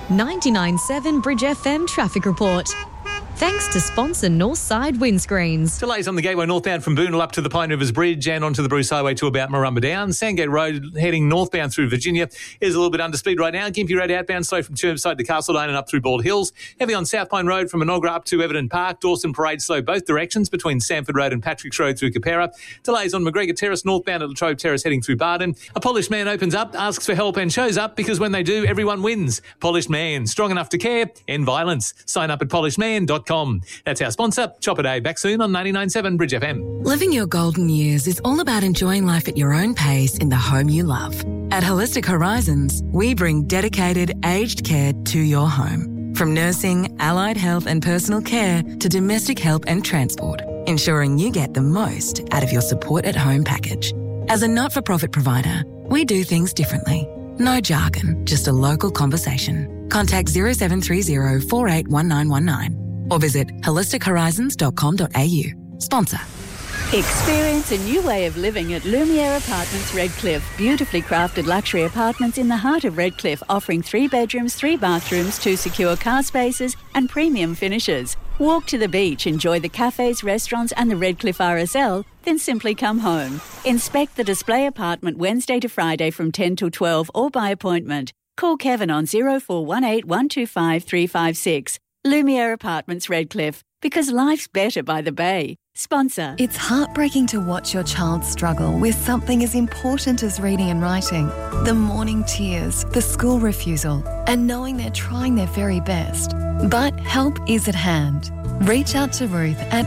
99.7 Bridge FM traffic report. Thanks to sponsor Northside Windscreens. Delays on the Gateway northbound from Boonall up to the Pine Rivers Bridge and onto the Bruce Highway to about Marumba Downs. Sandgate Road heading northbound through Virginia is a little bit under speed right now. Gympie Road outbound slow from Chermside to Castlelane and up through Bald Hills. Heavy on South Pine Road from Minogra up to Everton Park. Dawson Parade slow both directions between Sanford Road and Patrick's Road through Capera. Delays on McGregor Terrace northbound at Latrobe Terrace heading through Barden. A polished man opens up, asks for help and shows up because when they do, everyone wins. Polished Man, strong enough to care, end violence. Sign up at polishedman.com. That's our sponsor. Chop a day. Back soon on 99.7 Bridge FM. Living your golden years is all about enjoying life at your own pace in the home you love. At Holistic Horizons, we bring dedicated aged care to your home. From nursing, allied health and personal care to domestic help and transport, ensuring you get the most out of your support at home package. As a not-for-profit provider, we do things differently. No jargon, just a local conversation. Contact 0730 481919. Or visit holistichorizons.com.au. Sponsor. Experience a new way of living at Lumiere Apartments Redcliffe. Beautifully crafted luxury apartments in the heart of Redcliffe, offering 3 bedrooms, 3 bathrooms, 2 secure car spaces and premium finishes. Walk to the beach, enjoy the cafes, restaurants and the Redcliffe RSL, then simply come home. Inspect the display apartment Wednesday to Friday from 10 till 12 or by appointment. Call Kevin on 0418 125 356. Lumiere Apartments Redcliffe, because life's better by the bay. Sponsor. It's heartbreaking to watch your child struggle with something as important as reading and writing. The morning tears, the school refusal, and knowing they're trying their very best. But help is at hand. Reach out to Ruth at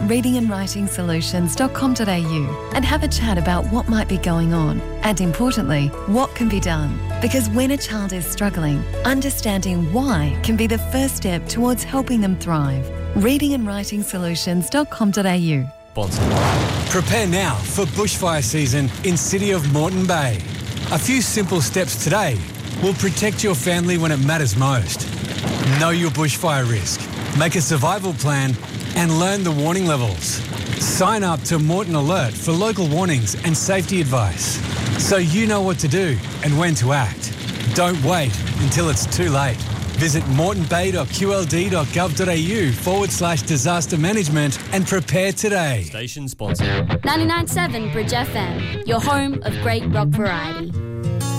readingandwritingsolutions.com.au and have a chat about what might be going on and, importantly, what can be done. Because when a child is struggling, understanding why can be the first step towards helping them thrive. readingandwritingsolutions.com.au. Prepare now for bushfire season in City of Moreton Bay. A few simple steps today will protect your family when it matters most. Know your bushfire risk, make a survival plan and learn the warning levels. Sign up to Moreton Alert for local warnings and safety advice so you know what to do and when to act. Don't wait until it's too late. Visit moretonbay.qld.gov.au/disaster management and prepare today. Station sponsor. 99.7 Bridge FM, your home of great rock variety.